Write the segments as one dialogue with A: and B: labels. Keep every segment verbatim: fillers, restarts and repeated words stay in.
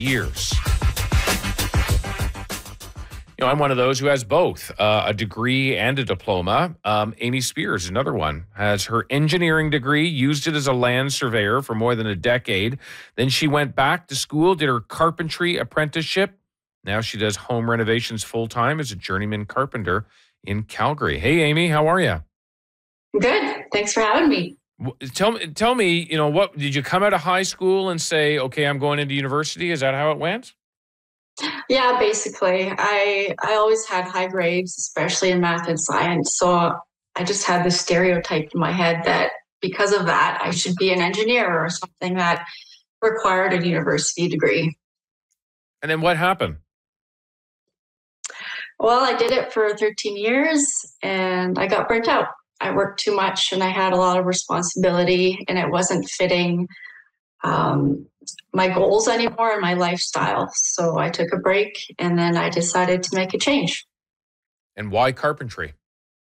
A: years. You know, I'm one of those who has both uh, a degree and a diploma. Um, Amy Spears, another one, has her engineering degree, used it as a land surveyor for more than a decade. Then she went back to school, did her carpentry apprenticeship. Now she does home renovations full-time as a journeyman carpenter in Calgary. Hey, Amy, how are you?
B: Good. Thanks for having me.
A: Tell me, tell me, you know, what did you come out of high school and say, okay, I'm going into university? Is that how it went?
B: Yeah, basically. I I always had high grades, especially in math and science. So I just had this stereotype in my head that because of that, I should be an engineer or something that required a university degree.
A: And then what happened?
B: Well, I did it for thirteen years and I got burnt out. I worked too much and I had a lot of responsibility and it wasn't fitting um, my goals anymore and my lifestyle. So I took a break and then I decided to make a change.
A: And why carpentry?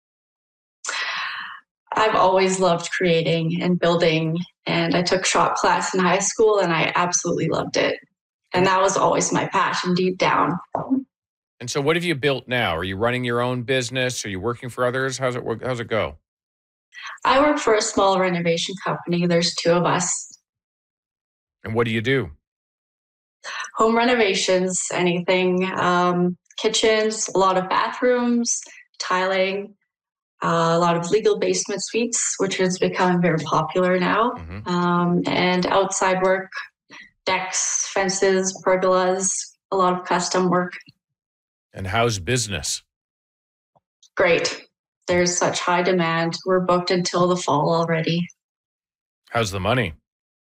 B: I've always loved creating and building, and I took shop class in high school and I absolutely loved it. And that was always my passion deep down.
A: And so what have you built now? Are you running your own business? Are you working for others? How's it work? How's it go?
B: I work for a small renovation company. There's two of us.
A: And what do you do?
B: Home renovations, anything, um, kitchens, a lot of bathrooms, tiling, uh, a lot of legal basement suites, which is becoming very popular now,
A: Mm-hmm.
B: um, and outside work, decks, fences, pergolas, a lot of custom work.
A: And how's business?
B: Great. There's such high demand. We're booked until the fall already.
A: How's the money?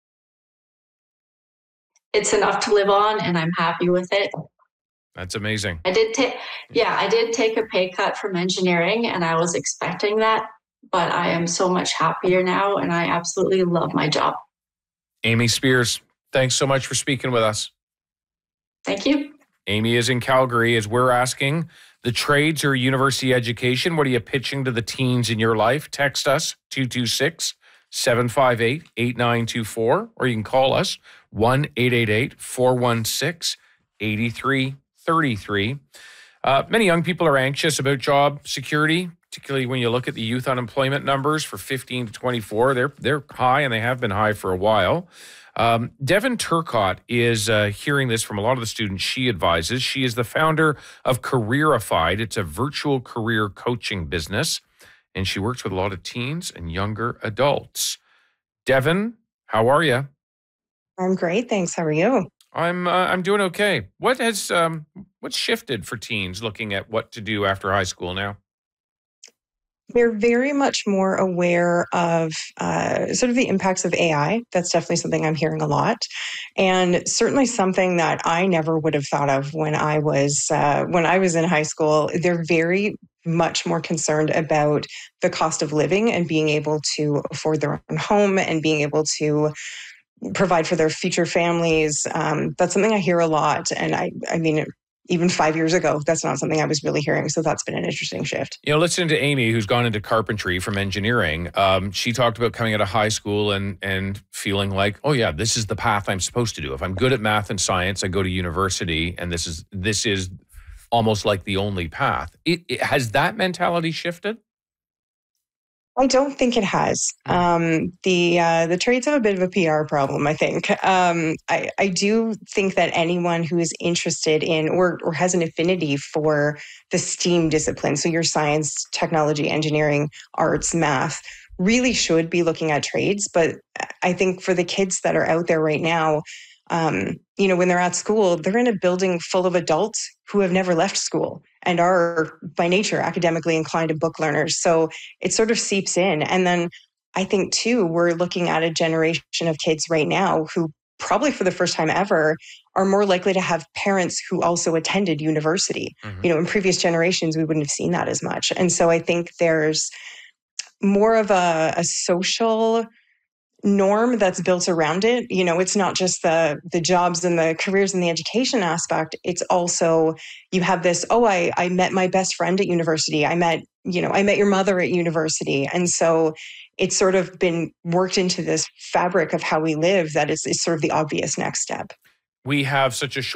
B: It's enough to live on and I'm happy with it.
A: That's amazing.
B: I did take, yeah, I did take a pay cut from engineering and I was expecting that, but I am so much happier now and I absolutely love my job.
A: Amy Spears, thanks so much for speaking with us.
B: Thank you.
A: Amy is in Calgary as we're asking the trades or university education. What are you pitching to the teens in your life? Text us two two six, seven five eight, eight nine two four, or you can call us one eight eight eight, four one six, eight three three three. Uh, many young people are anxious about job security, particularly when you look at the youth unemployment numbers for fifteen to twenty-four. They're, they're high and they have been high for a while. Um, Devin Turcott is uh, hearing this from a lot of the students she advises. She is the founder of Careerified. It's a virtual career coaching business, and she works with a lot of teens and younger adults. Devin, how are you?
C: I'm great, thanks. How are you?
A: I'm uh, I'm doing okay. What has um, what's shifted for teens looking at what to do after high school now?
C: They're very much more aware of uh, sort of the impacts of A I. That's definitely something I'm hearing a lot. And certainly something that I never would have thought of when I was uh, when I was in high school. They're very much more concerned about the cost of living and being able to afford their own home and being able to provide for their future families. Um, that's something I hear a lot. And I, I mean, even five years ago, that's not something I was really hearing. So that's been an interesting shift.
A: You know, listening to Amy, who's gone into carpentry from engineering, um, she talked about coming out of high school and and feeling like, oh yeah, this is the path I'm supposed to do. If I'm good at math and science, I go to university, and this is this is almost like the only path. It, it, has that mentality shifted?
C: I don't think it has. Um, the uh, the trades have a bit of a P R problem, I think. Um, I, I do think that anyone who is interested in or, or has an affinity for the STEAM discipline, so your science, technology, engineering, arts, math, really should be looking at trades. But I think for the kids that are out there right now, um, you know, when they're at school, they're in a building full of adults who have never left school and are by nature academically inclined and book learners. So it sort of seeps in. And then I think too, we're looking at a generation of kids right now who probably for the first time ever are more likely to have parents who also attended university. Mm-hmm. You know, in previous generations, we wouldn't have seen that as much. And so I think there's more of a, a social norm that's built around it. You know, it's not just the the jobs and the careers and the education aspect. It's also, you have this, oh, I, I met my best friend at university. I met, you know, I met your mother at university. And so it's sort of been worked into this fabric of how we live that is, is sort of the obvious next step.
A: We have such a short